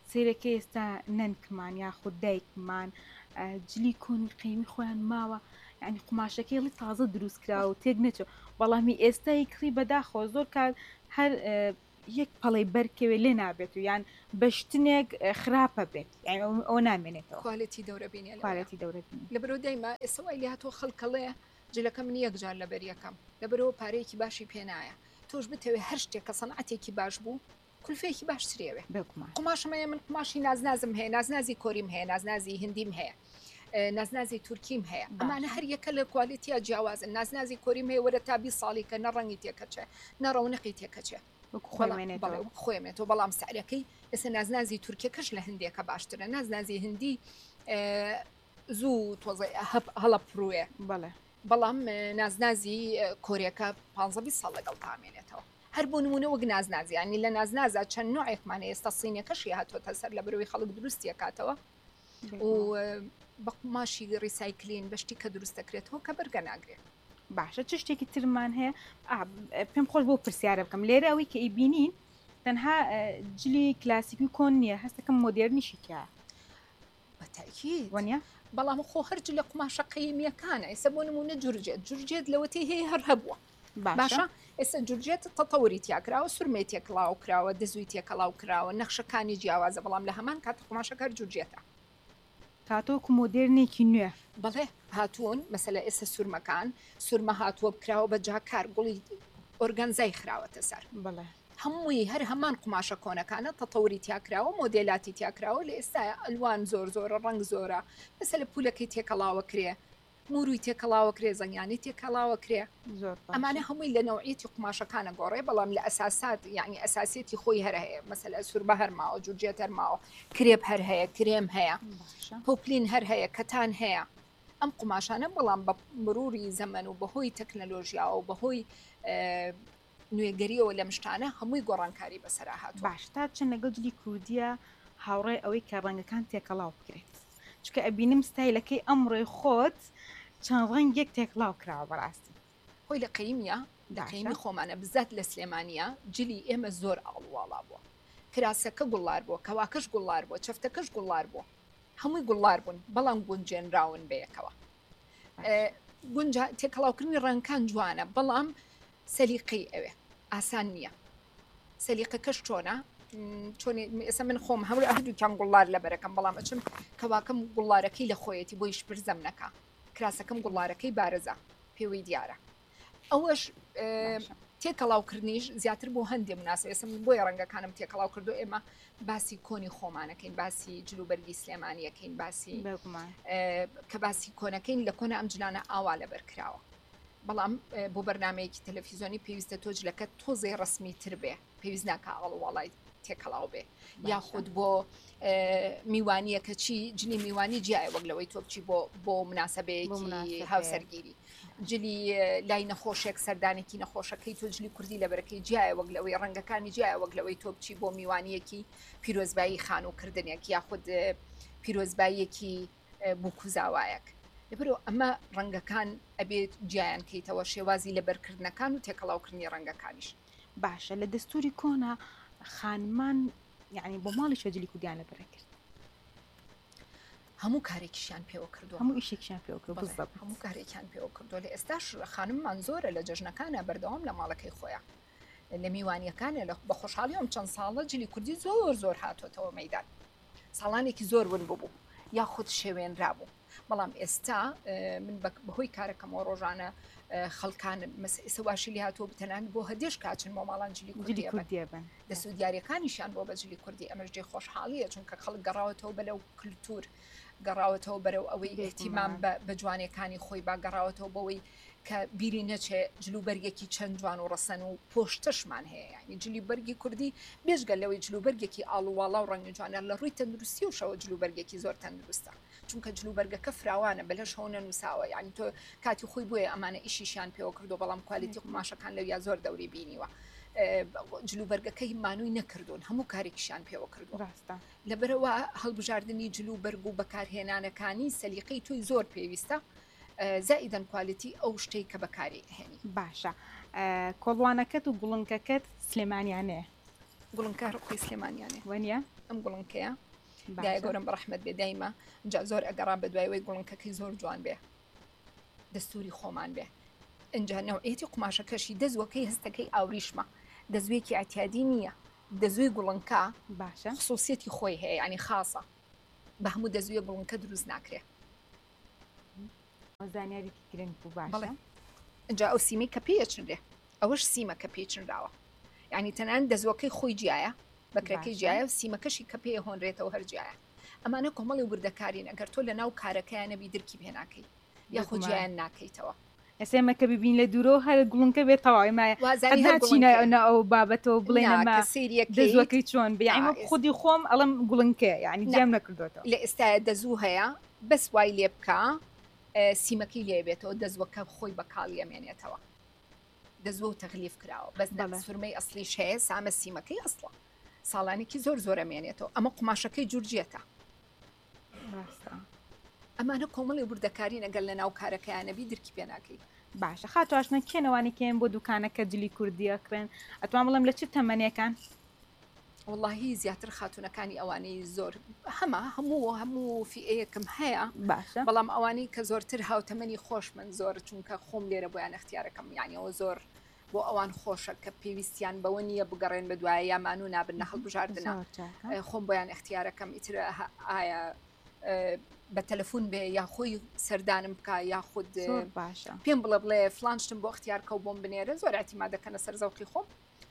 سیرەکە ئێستا نەنکمان یاخود دایکمان جلی کۆنی قیمی خۆیان ماوە ینی قماشەکەی تازە دروست کرا و تێک نەچێ بەڵامی ئێستای کڕی بەداخۆ زۆر کات هەر یەک پەڵی بەرکەوێ لێ نابێت و یان بەشتنێک خراپە بێت ئەو نامێنێتەوە کوالەتی دەورە بینێ کوالەتی دەورە لە بەرەو دەیمە ئێسەوای لە هاتۆ خەڵکەڵەیە جلەکە من یەکجار لە بەریەکەم لە بەرەوە پارەیەکی باشی پێنایە تۆش بتەوێ هەر شتێک کە سەنعەتێکی باش بوو کولفێکی باش سرێوێ قماشمەیە من قماشی نازنازم هەیە نازنازی کۆریم هەیە نازنازی هندیم هەیە نازنازی تورکیم هەیە ئەمانە هەر یەکە لە کوالەتیە جیاوازن نازنازی کۆریم هەیە وەرە تابی ساڵی کە نەڕەنگی تێکەچێ نەڕەونەقی تێکەچێ خۆێنێتەوە بەڵام سعرەکەی ئێستا نازنازی تورکێکەش لە هەندێکە باشترە نازنازی هندی زوو تۆزە هەڵە پرۆێ بەڵام نازنازی کۆریەکە 15 ساڵ لەگەڵ تامێنێتەوە هەر بۆ نمونە وەک نازنازیانی لە نازنازە چەند نوعێکمانە ئێستا سینەکەشی هاتوۆتە سەر لە بەرەوەی خەڵک دروستی کاتەوە و بە قماشی ڕیسایکلین بەشتی کە دروست دەکرێتەوە کە بەرگە ناگرێت باشە چ شتێکی ترمان هەیە پێم خۆش بۆ پرسیارە بکەم لێرە ئەوەی کە ئیبینین تەنها جلی کلاسیکی کۆن نییە هەستەکەم مۆدێرنیشی کە بەتاکی وانە بەڵام خۆ هەرج لە قماشە قەیمیەکانە ئێستا بۆ نمونە جورجێت لەوەتی هەیە هەر هەبووە باشە ئێستا جورجێت تەتەوری تیاکراوە سورمێ تێکڵاو کراوە دەزوی تێکەڵاو کراوە نەخشەکانی جیاوازە بەڵام لە هەمان کات قماشەکە جورجێتە کاتۆکو مۆدێرنێکی نوێ بەڵێ هاتوون مەسەلە ئێستا سوورمەکان سوورمە هاتووە بکراوە بە جاکار گوڵی ئۆرگانزای خراوەتە سەر بڵێ هەمووی هەر هەمان قماشە کۆنەکانە تەتەوری تیاکراوە مۆدێلاتی تیاکراوە لە ئێستاە ئەلوان زۆرە ڕنگ زۆرە مەسە لە پولەکەی تێکەڵاوە کرێ موروی تێکەڵاوە کرێ زەنگانی تێکەڵاوە کرێ ئەمانە هەمووی لە نەوعیەتی قماشەکانە گۆڕێ بەڵام لە ئەساسات یعنی ئەساسێتی خۆی هەر هەیە مەسەلە سووربە هەرماوە جورجێت هەرماوە کرێب هەر هەیە کرێم هەیە پۆپلین هەر هەیە کەتان هەیە ئەم قماشانە بەڵام بە مروری زەمن و بەهۆی تەکنەلۆژیا و بەهۆی نوێگەریەوە لە مشتانە هەمووی گۆڕانکاری بەسەرا هاتووە باش تا چەند لەگەڵ جلی کوردیە هاوڕێ ئەوەی کە ڕەنگەکان تێکەڵاو بکرێت چکە ئەبینم ستایلەکەی ئەمڕۆی خۆت چەند ڕەنگێک تێکڵاو کراوە بەڕاستی خۆی لە قەیمیە داقیمی خۆمانە بزات لە سلێمانیا جلی ئێمە زۆر ئاڵواڵا بووە کراسەکە گوڵار بووە کەواکەش گوڵار بووە چەفتەکەش گوڵار بووە هەمووی گوڵار بوون بەڵام گونجێنراون بەیەکەوە تێکەڵاوکردنی ڕەنگەکان جوانە بەڵام سەلیقەی ئەوێ ئاسان نییە سەلیقەکەش چۆنە چۆن ئێستا من خۆم هەردووکیان گوڵار لە بەرەکەم بەڵام ئەچم کەواکەم گوڵارەکەی لە خۆیەتی بۆیش پرزەم نەکە کراسەکەم گوڵارەکەی بارزە پێوەی دیارە ئەوەش تێکەڵاوکردنیش زیاتر بۆ هەندێ مناسە ئێسم بۆی ڕەنگەکانم تێکەڵاو کردو ئێمە باسی کۆنی خۆمانەکەین باسی جلوبەرگی سلێمانیەکەین باسی کە باسی کۆنەکەین لە کۆنە ئەم جلانە ئاوا لەبەرکراوە بەڵام بۆ بەرنمەیەکی تەلەڤیزیۆنی پێویستە تۆ جلەکە تۆزێ ڕسمی تر بێ پێویست ناکە ئاڵوواڵای تێکەڵاو بێ یاخود بۆ میوانیەکە چی جلی میوانی جیایە وەک لەوەی تۆ بچی بۆ مناسەبەیەکی هاوسەرگیری جلی لای نەخۆشێک سەردانێکی نەخۆشەکەی تۆ جلی کوردی لەبەرەکەی جیایە وەک لەوەی ڕەنگەکانی جیایە وەک لەوەی تۆ بچی بۆ میوانیەکی پیرۆزبایی خانووکردنێک یاخود پیرۆزباییەکی بووکوزاوایەک لەبەرەوە ئەمە ڕەنگەکان ئەبێت جیایان کەیتەوە شێوازی لەبەرکردنەکان و تێکەڵاوکردنی ڕەنگەکانیش باشە لە دەستوری کۆنا خانمان یعنی بۆ ماڵی شەجلی کوردیان لەبەرە کرد هەموو کارێکیشیان پێوە کردو هەموو ئیشێکیان پێوە کرد هەموو کارێکیان پێوە کردو لە ئێستاش خانممان زۆرە لە جەژنەکانە بەردەوام لە ماڵەکەی خۆیان لە میوانیەکانە بە خۆشحاڵیەوەم چەند ساڵە جلی کوردی زۆر هاتوۆتەوە مەیدان ساڵانێکی زۆر ون ببوو یاخود شێوێنرا بوو بەڵام ئێستا من بەهۆی کارەکەمەوە ڕۆژانە خەڵکان ئێسەواشی لی هاتووە بتەنان بۆ هەدێش کاچن بۆ ماڵان جلی کوردی بن دەسوود دیارەکانیشیان بۆ بە جلی کوردی ئەمەژێ خۆشحاڵیە چونکە خەڵک گەڕاوەتەوە بەلەو کللتور گەڕاوەتەوە بەرەو ئەوەی ئێتیمام بە جوانەکانی خۆی با گەڕاوەتەوە بەوەی کە بیری نەچێ جلوبەرگێکی چەند جوان و ڕەسەن و پۆشتەشمان هەیە یعنی جلی بەرگی کوردی بێژگەل لەوەی جلوبەرگێکی ئاڵوواڵا و ڕەنگە جوانە لە ڕووی تەندروستی و شەوە جلوبەرگێکی زۆر تەندروستە چونکە جلوبەرگەکە فراوانە بەلەش هەونە نووساوە یعنی تۆ کاتی خۆی بۆیە ئەمانە ئیشیشیان پێوە کردو بەڵام کوالیتی قماشەکان لەو یا زۆر دەوری بینیوە جلوبەرگەکەی مانووی نەکردوون هەموو کارێکیشیان پێوە کردو لەبەرەوە هەڵبژاردننی جلوبەرگ و بەکارهێنانەکانی سەلیقەی توی زۆر پێویستە زائیدەن کوالیتی ئەو شتەی کە بەکاری هێنی باشە کۆڵوانەکەت و گوڵنکەکەت سلێمانیانەیە گوڵنکە ڕقی سلێمانیانێ وەنیە ئەم گوڵنکەیە دای گەورم بە ڕەحمەت بێ دایمە جا زۆر ئەگەڕا بە دوایەوەی گوڵنکەکەی زۆر جوان بێ دەستوری خۆمان بێ ئەجا نەوعەتی قماشەکەشی دەزوەکەی هەستەکەی ئاوریشمە دەزوێکی ئاتیادی نییە دەزوی گوڵنکە باشە خصوصیەتی خۆی هەیە ینی خاصە بە هەموو دەزوێ گوڵنکە دروست ناکرێ زانیاریی گرنگ بوو باشە بەڵێ ئەجا ئەو سیمەی کە پێچنرێ ئەوەش سیمە کە پێچنراوە ینی تەنان دەزوەکەی خۆی جیایە بەکرەکەی جیایە و سیمەکەشی کە پێ هۆنرێتەوە هەرجایە ئەمانە کۆمەڵی وردەکارین ئەگەر تۆ لە ناو کارەکەیانەبی درکی پێناکەی یاخود جیایان ناکەیتەوە ئێسێمە کە ببین لە دوورەوە هەر گوڵنکە بێتەوەی ماچینە ئەو بابەتەوە بڵێنەمە دەزوەکەی چۆن بیانمە خودی خۆم ئەڵم گوڵنکە ینی جێم نەکردوێتەوە لە ئێستاە دەزوو هەیە بەس وای لێ بکە سیمەکەی لێبێتەوە دەزوەکە خۆی بە کاڵی ئەمێنێتەوە دەزوە و تەغلیف کراوە بەس سورمەی ئەسلیش هەیە سامە سیمەکەی ئەسڵە ساڵانێکی زۆر زۆر ئەمێنێتەوە ئەمە قماشەکەی جورجێتە ئەمانە کۆمەڵی وردەکاری ئەگەر لە ناو کارەکەیانەبی درکی پێناکەی باشە خاتواشنە کێنەوانی کێن بۆ دوکانەکە جلی کوردیەکرێن ئەتوان بڵم لە چ تەمەنیەکان واللهی زیاتر خاتونەکانی ئەوانەی زۆر هەموو فئەیەکم هەیە باشە بەڵام ئەوانەی کە زۆرتر هاوتەمەنی خۆش من زۆر چونکە خۆم لێرە بۆیان اختیارەکەم یانیەوە زۆر بۆ ئەوان خۆشە کە پێویستیان بەوە نییە بگەڕێن بە دوایە یامان و نابن نەخڵ بژاردنە خۆم بۆیان اختیارەکەم ئیتر ئایا بە تەلەفۆن بێ یاخۆی سەردانم بکە یاخود باشە پێم بڵێ فلانشتم بۆ اختیارکە و بۆم بنێرە زۆر ئەتیمادەکەنە سەر زەوقی خۆم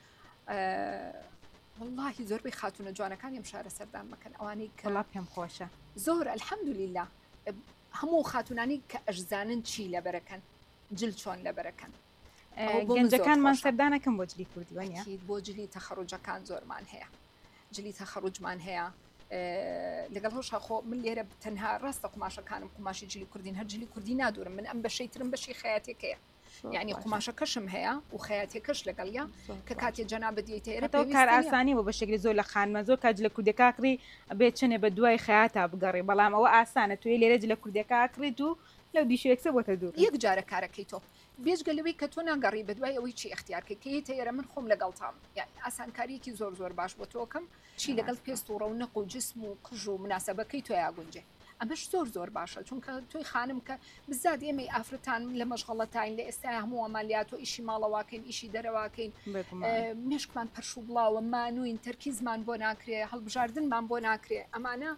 واللهی زۆربەی خاتونە جوانەکانیم شارە سەردان مەکەن ئەوانەی کە پێم خۆشە زۆر ئەلحەمدولیلا هەموو خاتونانی کە ئەژزانن چی لەبەرەکەن جل چۆن لەبەرەکەن گەنجەکانمان سەردانەکەم بۆ جلی کوردیوانە بۆ جلی تەخەڕوجەکان زۆرمان هەیە جلی تەخەڕوجمان هەیە لەگەڵ هۆشەخۆ من لێرە تەنها ڕاستە قماشەکانم قماشی جلی کوردین هەر جلی کوردی نادورم من ئەم بەشەیترم بەشی خەیاتێکەیە یعنی قماشەکەشم هەیە و خەیاتێکەش لەگەڵیا کە کاتێ جەنابەت دیتێرەوە کار ئاسانی بۆ بەشێکی زۆر لە خانمە زۆر کاج لە کوردەکەکری بێت چنێ بە دوای خەیاتا بگەڕێ بەڵام ئەوە ئاسانە توی لێرەج لە کوردەکەکریت و لەو دیشێکسە بۆتە دوور یەک جارە کارەکەی تۆ بێژگەلەوەی کە تۆ ناگەڕی بە دوای ئەوەی چی اختیارکەکەیتە ئێرە من خۆم لەگەڵتام ئاسانکاریەکی زۆر زۆر باش بۆ تۆکەم چی لەگەڵ پێست و ڕەونەق و جسم و قژ و مناسەبەکەی تۆ یاگونجێ ئەمەش زۆر زۆر باشە چونکە توی خانم کە بزاد ئێمەی ئافرەتان لە مەشغەڵەتین لە ئێستا هەموو ئەمالیات و ئیشی ماڵەواکەین ئیشی دەرەواکەین مشکمان پەرش و بڵاوە مانوین تەرکیزمان بۆ ناکرێ هەڵبژاردنمان بۆ ناکرێ ئەمانە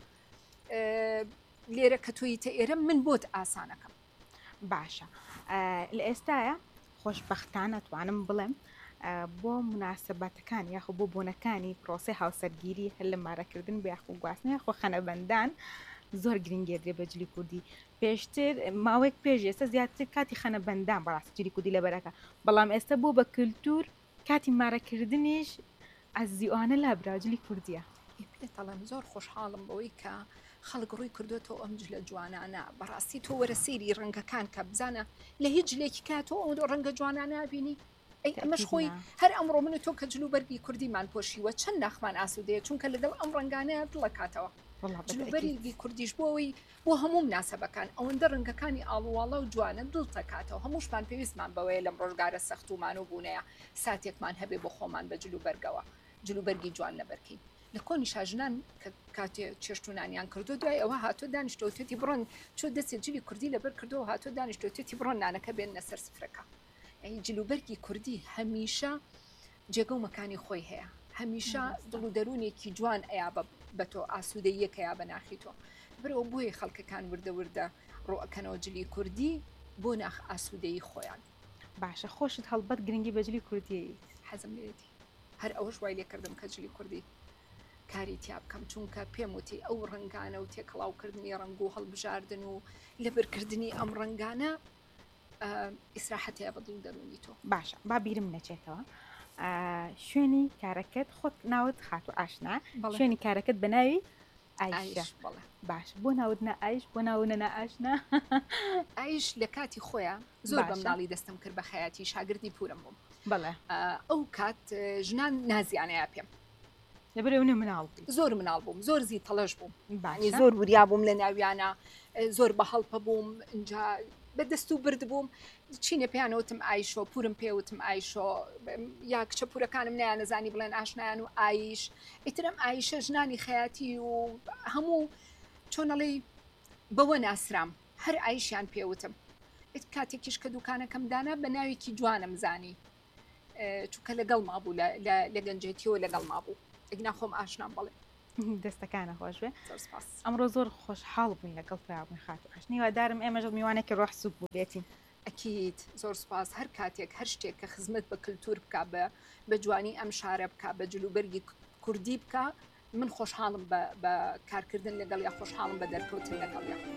لێرە کە تویتە ئێرە من بۆت ئاسانەکەم باشە لە ئێستاە خۆشببختان ئەتوانم بڵێم بۆ مناسبەتەکان یاخۆ بۆ بوونەکانی پرۆسی هاوسەرگیری هەر لە مارەکردن بە یاخۆ گواستنە یاخۆ خەنەبەندان زۆر گرنگێدرێ بە جلی کوردی پێشتر ماوەیەک پێش ئێستا زیاتر کاتی خەنەبەندان بەڕاستی جلی کوردی لەبەرەکە بەڵام ئێستا بۆ بە کللتور کاتی مارەکردنیش ئەزیوانە لابرا جلی کوردیە پێتەڵم زۆر خۆشحاڵم بەوەی کە خەڵک ڕووی کردوێتەوە ئەم جلە جوانانە بەڕاستی تۆ وەرە سەیری ڕەنگەکان کە بزانە لە هیچ جلێکی کاتەوە ئەو ڕەنگە جوانانە بینی ئەی ئەمەش خۆی هەر ئەمڕۆ من تۆ کە جلوبەرگی کوردیمان پۆشیوە چەند ناخمان ئاسوودەیە چونکە لەگەڵ ئەم ڕەنگانەیە دڵە کاتەوە جلوبەرگی کوردیش بۆەوەی بۆ هەموو مناسەبەکان ئەوەندە ڕەنگەکانی ئاڵوواڵە و جوانە دڵتەکاتەوە هەمووشمان پێویستمان بەوەیە لەم ڕۆژگارە سەختومان و بوونەیە ساتێکمان هەبێ بۆ خۆمان بە جلوبەرگەوە جلوبەرگی جوان لەبەرکەین لە کۆنی شاژنان کە کاتێ چێشتونانیان کردو دوای ئەوە هاتۆ دانیشتۆتێتی بڕۆن چۆ دەستێت جلی کوردی لەبەر کردەوە هاتۆ دانیشتۆتێتی بڕۆن نانەکە بێنە سەر سفرەکە ئەی جلوبەرگی کوردی هەمیشە جێگە و مەکانی خۆی هەیە هەمیشە دڵ و دەرونێکی جوان ئەیا بە تۆ ئاسوودەیەکەیا بەناخی تۆ برەوە بۆیە خەڵکەکان وردە وردە ڕۆەکەنەوە جلی کوردی بۆ ناخ ئاسوودەیی خۆیان باشە خۆشت هەڵبەت گرنگی بە جلی کوردی حەزم لێتی هەر ئەوەش وای لێکردم کە جلی کوردی کاری تیا بکەم چونکە پێم وتی ئەو ڕنگانە و تێکەڵاوکردنی ڕنگ و هەڵبژاردن و لەبەرکردنی ئەم ڕنگانە ئیسراحەتەیە بە دڵ دەرونی تۆ باشە با بیرم نەچێتەوە شوێنی کارەکەت خۆت ناوت خاتو ئاشنا شوێنی کارەکەت بەناوی ئایشە باش بۆ ناودنە ئایش بۆ ناونە ئاشنا ئایش لە کاتی خۆیان زۆر بە مناڵی دەستم کرد بە خەیاتی شاگردی پورم بووم بەڵێ ئەو کات ژنان نازیانەیە پێم لەبەرەوە مناڵبی زۆر مناڵ بووم زۆر زی تەڵەش بووم باشە زۆر وریا بووم لە ناویانە زۆر بە هەڵپە بووم اینجا بەدەست و برد بووم چینە پێیانەوتم ئایشۆ پورم پێوتم ئایشۆ یا کچە پورەکانم نیان نەزانی بڵێن ئاشنایان و ئایش ئیترم ئایشە ژنانی خەیاتی و هەموو چۆنەڵی بەوە ناسرام هەر ئایشیان پێوتم کاتێکیش کە دوکانەکەم دانا بە ناوێکی جوانم زانی چونکە لەگەڵ مابوو لە گەنجێتیەوە لەگەڵ مابوو ئەگنا خۆم ئاشنام بڵێ دەستەکانە خۆش بێ سپاس ئەمڕۆ زۆر خۆشحاڵ بووین لەگەڵ پیاوبووین خات ئاشنیوادارم ئێمەژ میوانێکی ڕۆح سوک بوو بێتین ئەکییت زۆر سپاس هەر کاتێک هەر شتێک کە خزمەت بە کللتور بکە بە جوانی ئەم شارە بکە بە جلوبەرگی کوردی بکە من خۆشحاڵم بە کارکردن لەگەڵ یا خۆشحاڵم بە دەرکەوتن لەگەڵ یا